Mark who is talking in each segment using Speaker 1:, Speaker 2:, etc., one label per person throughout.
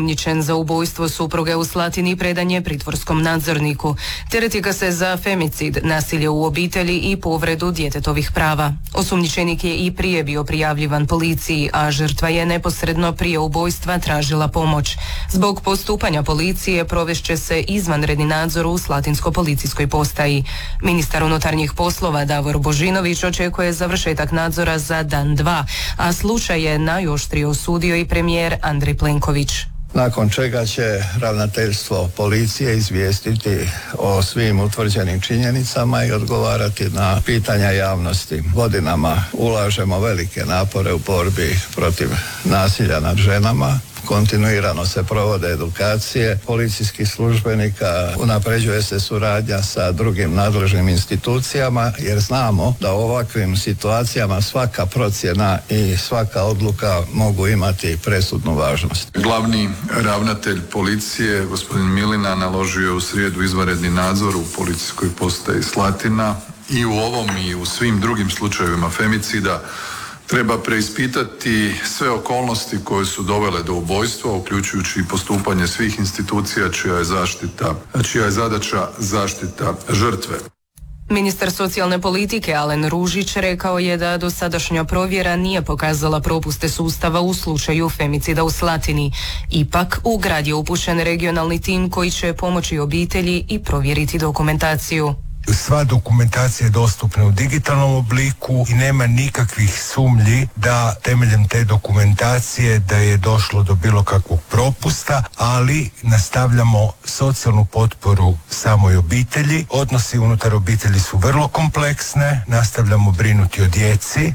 Speaker 1: osumnjičen za ubojstvo supruge u Slatini predan je pritvorskom nadzorniku. Tereti ga se za femicid, nasilje u obitelji i povredu djetetovih prava. Osumnjičenik je i prije bio prijavljivan policiji, a žrtva je neposredno prije ubojstva tražila pomoć. Zbog postupanja policije provešće se izvanredni nadzor u Slatinskoj policijskoj postaji. Ministar unutarnjih poslova Davor Božinović očekuje završetak nadzora za dan 2, a slučaj je najoštrije osudio i premijer Andrej Plenković.
Speaker 2: Nakon čega će ravnateljstvo policije izvijestiti o svim utvrđenim činjenicama i odgovarati na pitanja javnosti. Godinama ulažemo velike napore u borbi protiv nasilja nad ženama. Kontinuirano se provode edukacije policijskih službenika, unapređuje se suradnja sa drugim nadležnim institucijama jer znamo da u ovakvim situacijama svaka procjena i svaka odluka mogu imati presudnu važnost.
Speaker 3: Glavni ravnatelj policije, gospodin Milina, naložio je u srijedu izvanredni nadzor u policijskoj postaji Slatina i u ovom i u svim drugim slučajevima femicida treba preispitati sve okolnosti koje su dovele do ubojstva, uključujući i postupanje svih institucija čija je zadaća zaštita žrtve.
Speaker 1: Ministar socijalne politike Alen Ružić rekao je da dosadašnja provjera nije pokazala propuste sustava u slučaju femicida u Slatini. Ipak, u grad je upućen regionalni tim koji će pomoći obitelji i provjeriti dokumentaciju.
Speaker 4: Sva dokumentacija je dostupna u digitalnom obliku i nema nikakvih sumnji da temeljem te dokumentacije da je došlo do bilo kakvog propusta, ali nastavljamo socijalnu potporu samoj obitelji. Odnosi unutar obitelji su vrlo kompleksne, nastavljamo brinuti o djeci.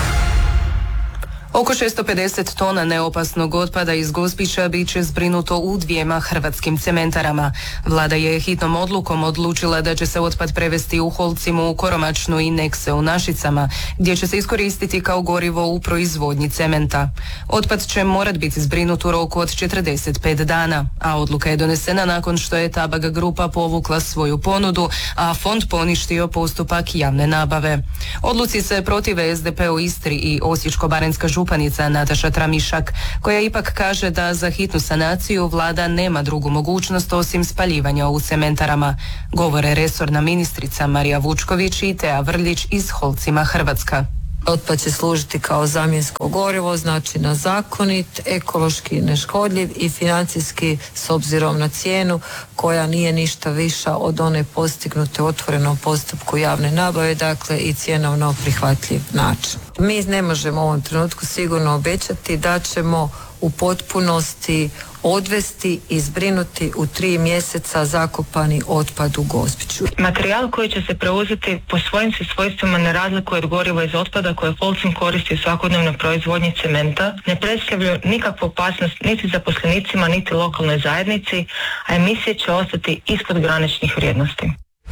Speaker 1: Oko 650 tona neopasnog otpada iz Gospića bit će zbrinuto u 2 hrvatskim cementarama. Vlada je hitnom odlukom odlučila da će se otpad prevesti u Holcimu, u Koromačnu i Nekse u Našicama, gdje će se iskoristiti kao gorivo u proizvodnji cementa. Otpad će morat biti zbrinut u roku od 45 dana, a odluka je donesena nakon što je Tabak grupa povukla svoju ponudu, a fond poništio postupak javne nabave. Odluci se protive SDP u Istri i Osječko-baranjska županica Nataša Tramišak, koja ipak kaže da za hitnu sanaciju vlada nema drugu mogućnost osim spaljivanja u cementarama. Govore resorna ministrica Marija Vučković i Tea Vrljić iz Holcima Hrvatska.
Speaker 5: Otpad će služiti kao zamjensko gorivo, znači na zakonit, ekološki neškodljiv i financijski s obzirom na cijenu koja nije ništa viša od one postignute u otvorenom postupku javne nabave, dakle i cjenovno prihvatljiv način. Mi ne možemo u ovom trenutku sigurno obećati da ćemo u potpunosti odvesti i zbrinuti u 3 mjeseca zakopani otpad u Gospiću.
Speaker 6: Materijal koji će se preuzeti po svojim se svojstvima ne razlikuje od goriva iz otpada koje Holcim koristi u svakodnevnoj proizvodnji cementa, ne predstavljaju nikakvu opasnost niti zaposlenicima niti lokalnoj zajednici, a emisije će ostati ispod graničnih vrijednosti.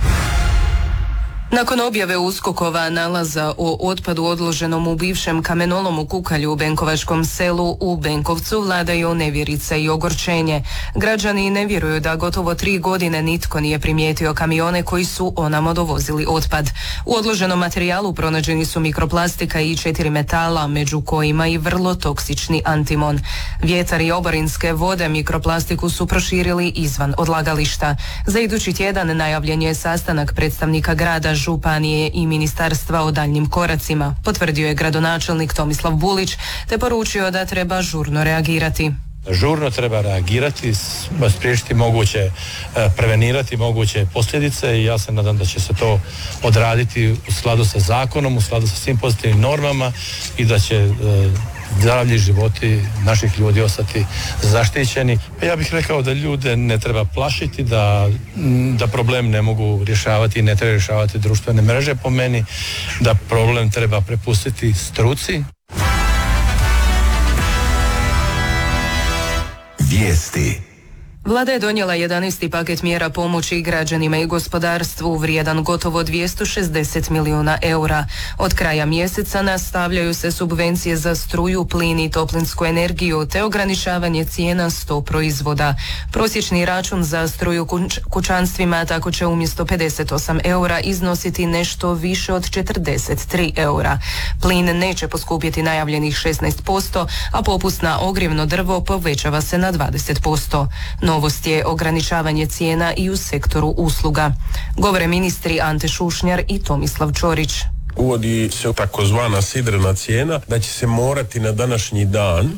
Speaker 1: Nakon objave USKOK-ova nalaza o otpadu odloženom u bivšem kamenolom u Kukalju u Benkovačkom selu u Benkovcu vladaju nevjerica i ogorčenje. Građani ne vjeruju da gotovo 3 godine nitko nije primijetio kamione koji su onamo dovozili otpad. U odloženom materijalu pronađeni su mikroplastika i 4 metala, među kojima i vrlo toksični antimon. Vjetar i oborinske vode mikroplastiku su proširili izvan odlagališta. Za idući tjedan najavljen je sastanak predstavnika grada, županije i ministarstva o daljnjim koracima, potvrdio je gradonačelnik Tomislav Bulić, te poručio da treba žurno reagirati.
Speaker 7: Žurno treba reagirati, spriječiti moguće, prevenirati moguće posljedice i ja se nadam da će se to odraditi u skladu sa zakonom, u skladu sa svim pozitivnim normama i da će zdravlje i životi naših ljudi ostati zaštićeni. Ja bih rekao da ljude ne treba plašiti, da problem ne mogu rješavati i ne treba rješavati društvene mreže po meni, da problem treba prepustiti struci.
Speaker 1: Vijesti. Vlada je donijela 11. paket mjera pomoći građanima i gospodarstvu vrijedan gotovo 260 milijuna eura. Od kraja mjeseca nastavljaju se subvencije za struju, plin i toplinsku energiju te ograničavanje cijena 100 proizvoda. Prosječni račun za struju kućanstvima tako će umjesto 58 eura iznositi nešto više od 43 eura. Plin neće poskupjeti najavljenih 16%, a popust na ogrjevno drvo povećava se na 20%. Novost je ograničavanje cijena i u sektoru usluga. Govore ministri Ante Šušnjar i Tomislav Ćorić.
Speaker 8: Uvodi se takozvana sidrena cijena da će se morati na današnji dan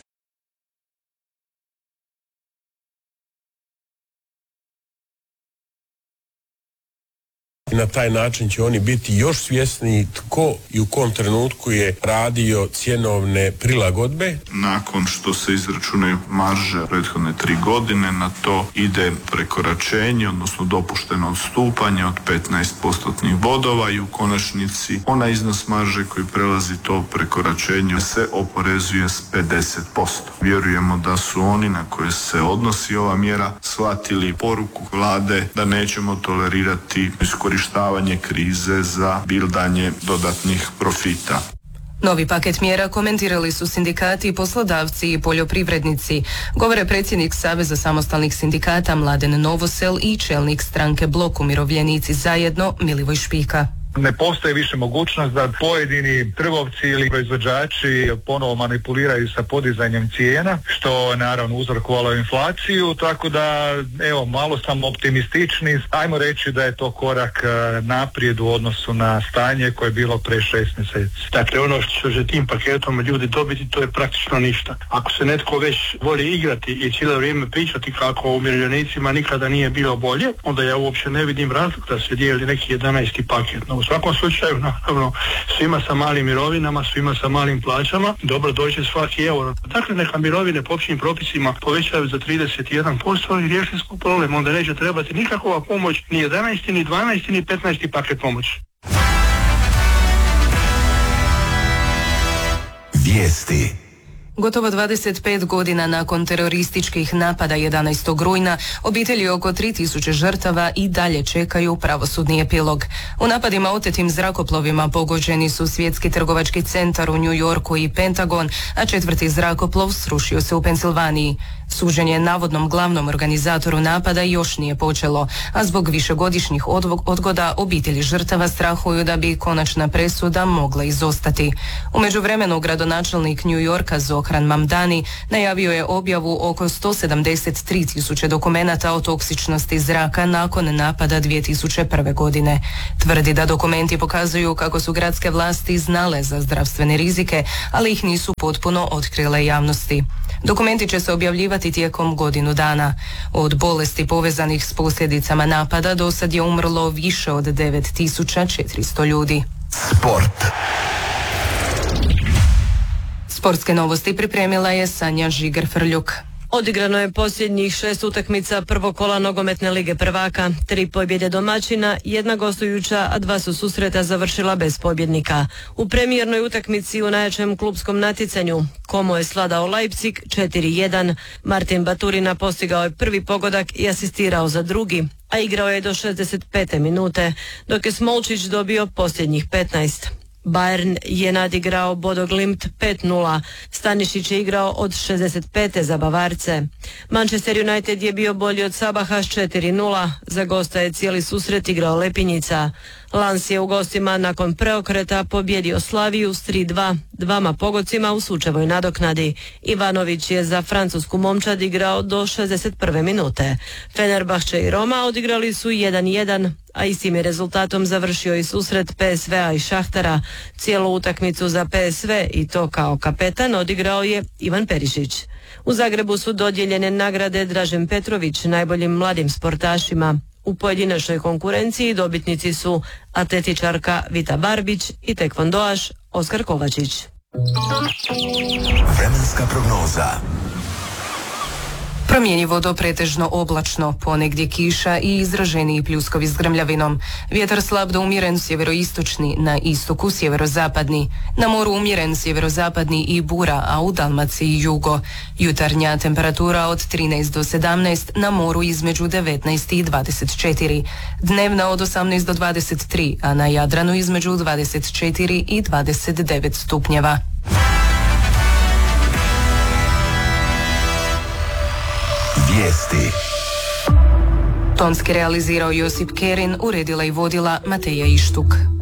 Speaker 8: i na taj način će oni biti još svjesniji tko i u kom trenutku je radio cjenovne prilagodbe.
Speaker 9: Nakon što se izračunaju marže prethodne 3 godine, na to ide prekoračenje, odnosno dopušteno odstupanje od 15% bodova i u konačnici onaj iznos marže koji prelazi to prekoračenje se oporezuje s 50%. Vjerujemo da su oni na koje se odnosi ova mjera shvatili poruku vlade da nećemo tolerirati iskorištavanje krize za bildanje dodatnih profita.
Speaker 1: Novi paket mjera komentirali su sindikati, poslodavci i poljoprivrednici. Govore predsjednik Saveza samostalnih sindikata Mladen Novosel i čelnik stranke Blok Umirovljenici zajedno Milivoj Špika.
Speaker 10: Ne postoji više mogućnost da pojedini trgovci ili proizvođači ponovo manipuliraju sa podizanjem cijena, što naravno uzrokovalo inflaciju, tako da evo malo sam optimistični. Ajmo reći da je to korak naprijed u odnosu na stanje koje je bilo pre 6 mjeseci.
Speaker 11: Dakle, ono što će tim paketom ljudi dobiti, to je praktično ništa. Ako se netko već voli igrati i cijelo vrijeme pričati kako umirovljenicima nikada nije bilo bolje, onda ja uopće ne vidim razlog da se dijeli neki 11. paket. No, u svakom slučaju, naravno, svima sa malim mirovinama, svima sa malim plaćama, dobro dođe svaki euro. Dakle, neka mirovine po općim propisima povećaju za 31% i riješili smo problem. Onda neće trebati nikakva pomoć, ni 11, ni 12, ni 15 paket pomoći.
Speaker 1: Vijesti. Gotovo 25 godina nakon terorističkih napada 11. rujna, obitelji oko 3000 žrtava i dalje čekaju pravosudni epilog. U napadima otetim zrakoplovima pogođeni su Svjetski trgovački centar u New Yorku i Pentagon, a 4. zrakoplov srušio se u Pensilvaniji. Suđenje navodnom glavnom organizatoru napada još nije počelo, a zbog višegodišnjih odgoda obitelji žrtava strahuju da bi konačna presuda mogla izostati. U međuvremenu gradonačelnik New Yorka Zohran Mamdani najavio je objavu oko 173.000 dokumenata o toksičnosti zraka nakon napada 2001. godine. Tvrdi da dokumenti pokazuju kako su gradske vlasti znale za zdravstvene rizike, ali ih nisu potpuno otkrile javnosti. Dokumenti će se objavljivati tijekom godinu dana. Od bolesti povezanih s posljedicama napada do sad je umrlo više od 9400 ljudi. Sport. Sportske novosti pripremila je Sanja Žiger-Frljuk.
Speaker 12: Odigrano je posljednjih 6 utakmica prvog kola nogometne lige prvaka, 3 pobjede domaćina, 1 gostujuća, a 2 su susreta završila bez pobjednika. U premijernoj utakmici u najjačem klupskom natjecanju Como je sladao Leipzig 4-1. Martin Baturina postigao je prvi pogodak i asistirao za drugi, a igrao je do 65. minute, dok je Smolčić dobio posljednjih 15. Bayern je nadigrao Bodo Glimt 5-0. Stanišić je igrao od 65. za Bavarce. Manchester United je bio bolji od Sabaha s 4-0. Za gosta je cijeli susret igrao Lepinjica. Lans je u gostima nakon preokreta pobjedio Slaviju s 3-2, 2 pogodcima u sučevoj nadoknadi. Ivanović je za francusku momčad igrao do 61. minute. Fenerbahče i Roma odigrali su 1-1, a istim je rezultatom završio i susret PSV-a i Šahtara. Cijelu utakmicu za PSV i to kao kapetan odigrao je Ivan Perišić. U Zagrebu su dodijeljene nagrade Dražen Petrović najboljim mladim sportašima. U pojedinačnoj konkurenciji dobitnici su atletičarka Vita Barbić i tekvondoaš Oskar Kovačić.
Speaker 13: Vremenska prognoza.
Speaker 1: Promjenjivo do pretežno oblačno, ponegdje kiša i izraženiji pljuskovi s grmljavinom. Vjetar slab do umjeren sjeveroistočni, na istoku sjeverozapadni. Na moru umjeren sjeverozapadni i bura, a u Dalmaciji jugo. Jutarnja temperatura od 13 do 17, na moru između 19 i 24. Dnevna od 18 do 23, a na Jadranu između 24 i 29 stupnjeva.
Speaker 13: Vijesti.
Speaker 1: Tonski realizirao Josip Kerin, uredila i vodila Mateja Ištuk.